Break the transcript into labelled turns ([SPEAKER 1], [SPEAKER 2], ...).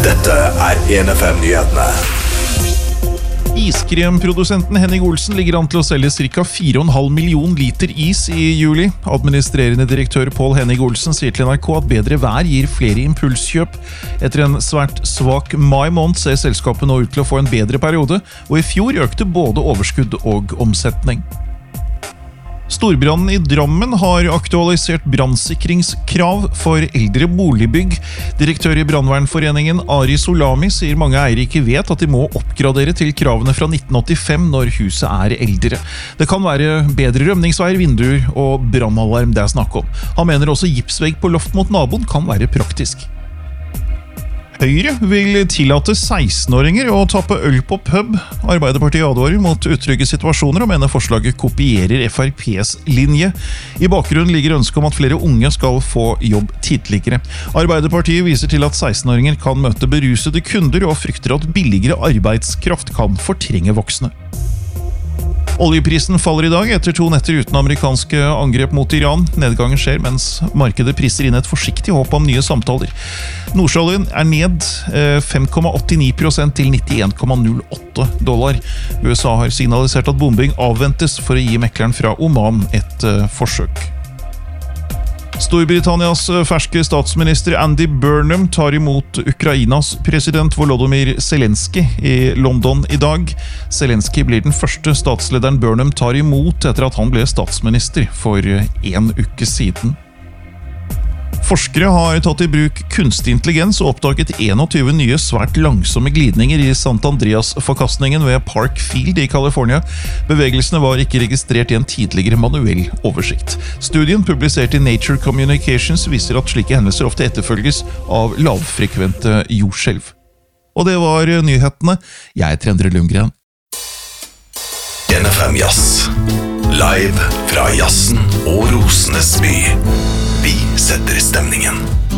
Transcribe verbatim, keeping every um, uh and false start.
[SPEAKER 1] Dette er en F M-nyhetene.
[SPEAKER 2] Iskremprodusenten Henning Olsen ligger an til å selge ca. fire komma fem million liter is i juli. Administrerende direktør Pål Henning Olsen sier til N R K at bedre vær gir flere impulskjøp. Etter en svært svak mai måned ser selskapet nå ut til å få en bedre periode, og i fjor økte både overskudd og omsetning. Storbrannen i Drammen har aktualisert brannsikringskrav for eldre boligbygg. Direktør i Brannvernforeningen Ari Solami sier mange eiere ikke vet at de må oppgradere til kravene fra nitten åttifem når huset er eldre. Det kan være bedre rømningsveier, vinduer og brannalarm det er snakk om. Han mener også gipsvegg på loft mot naboen kan være praktisk. Høyre vil tillate seksten-åringer å tappe øl på pub. Arbeiderpartiet advarer mot utrygge situasjoner og mener forslaget kopierer F R P's linje. I bakgrunnen ligger ønsket om at flere unge skal få jobb tidligere. Arbeiderpartiet viser til at seksten-åringer kan møte berusede kunder og frykter at billigere arbeidskraft kan fortrenge voksne. Oljeprisen faller i dag etter to netter uten amerikanske angrep mot Iran. Nedgangen skjer mens markedet priser inn et forsiktig håp om nye samtaler. Nordsjøoljen er ned fem komma åttini prosent til nittien komma null åtte dollar. U S A har signalisert at bombing avventes for å gi mekleren fra Oman et forsøk. Storbritannias ferske statsminister Andy Burnham tar imot Ukrainas president Volodymyr Zelensky i London i dag. Zelensky blir den første statslederen Burnham tar imot etter at han ble statsminister for en uke siden. Forskere har tatt i bruk kunstig intelligens og oppdaget tjueen nye svært langsomme glidninger i Sant Andreas-forkastningen ved Park Field i California. Bevegelsene var ikke registrert i en tidligere manuell oversikt. Studien publisert i Nature Communications viser at slike hendelser ofte etterfølges av lavfrekvente jordskjelv. Og det var nyhetene. Jeg er Endre Lundgren.
[SPEAKER 1] N F M Jazz. Live fra jazzen og Rosenes by. Vi setter stemningen.